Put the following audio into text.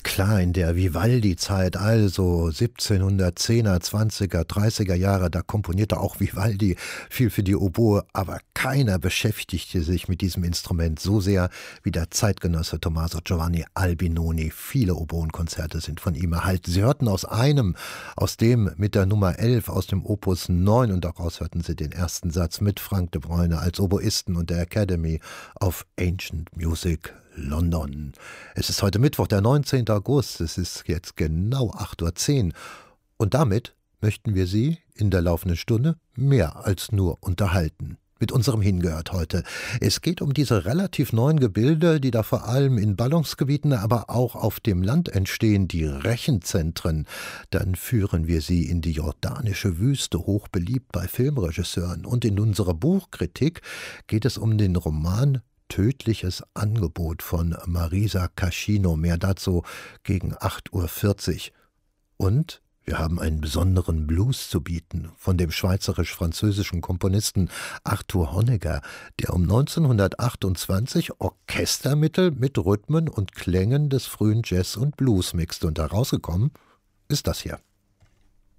klar, in der Vivaldi-Zeit, also 1710er, 20er, 30er Jahre, da komponierte auch Vivaldi viel für die Oboe, aber keiner beschäftigte sich mit diesem Instrument so sehr wie der Zeitgenosse Tommaso Giovanni Albinoni. Viele Oboenkonzerte sind von ihm erhalten. Sie hörten aus dem mit der Nummer 11 aus dem Opus 9 und daraus hörten Sie den ersten Satz mit Frank de Bruyne als Oboisten und der Academy of Ancient Music London. Es ist heute Mittwoch, der 19. August. Es ist jetzt genau 8:10 Uhr. Und damit möchten wir Sie in der laufenden Stunde mehr als nur unterhalten. Mit unserem Hingehört heute. Es geht um diese relativ neuen Gebilde, die da vor allem in Ballungsgebieten, aber auch auf dem Land entstehen, die Rechenzentren. Dann führen wir Sie in die jordanische Wüste, hochbeliebt bei Filmregisseuren. Und in unserer Buchkritik geht es um den Roman Tödliches Angebot von Marisa Cascino. Mehr dazu gegen 8:40 Uhr. Und wir haben einen besonderen Blues zu bieten von dem schweizerisch-französischen Komponisten Arthur Honegger, der um 1928 Orchestermittel mit Rhythmen und Klängen des frühen Jazz und Blues mixt. Und herausgekommen ist das hier.